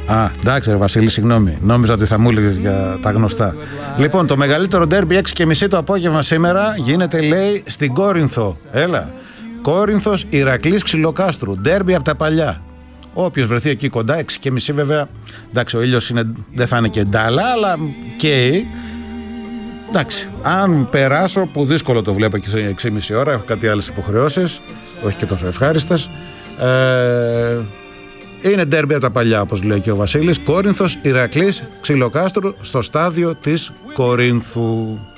Α, εντάξει, ρε Βασίλη, συγγνώμη. Νόμιζα ότι θα μου έλεγες για τα γνωστά. Λοιπόν, το μεγαλύτερο ντέρμπι 6:30 το απόγευμα σήμερα γίνεται, λέει, στην Κόρινθο. Έλα. Κόρινθος, Ηρακλής, Ξυλοκάστρου. Ντέρμπι από τα παλιά. Όποιος βρεθεί εκεί κοντά, 6:30 βέβαια. Εντάξει, ο ήλιος δεν θα είναι και ντάλα, αλλά και. Εντάξει, αν περάσω, που δύσκολο το βλέπω και σε 6,5 ώρα, έχω κάτι άλλες υποχρεώσεις, όχι και τόσο ευχάριστες. Είναι ντέρμπι από τα παλιά, όπως λέει και ο Βασίλης. Κόρινθος, Ηρακλής, Ξυλοκάστρου, στο στάδιο της Κορίνθου.